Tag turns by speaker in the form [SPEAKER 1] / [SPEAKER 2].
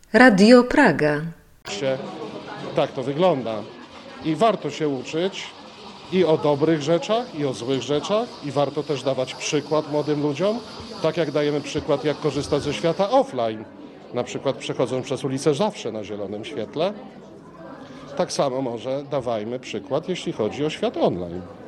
[SPEAKER 1] Radio Praga.
[SPEAKER 2] Tak to wygląda. I warto się uczyć i o dobrych rzeczach, i o złych rzeczach. I warto też dawać przykład młodym ludziom. Tak jak dajemy przykład, jak korzystać ze świata offline. Na przykład przechodząc przez ulicę zawsze na zielonym świetle. Tak samo może dawajmy przykład, jeśli chodzi o świat online.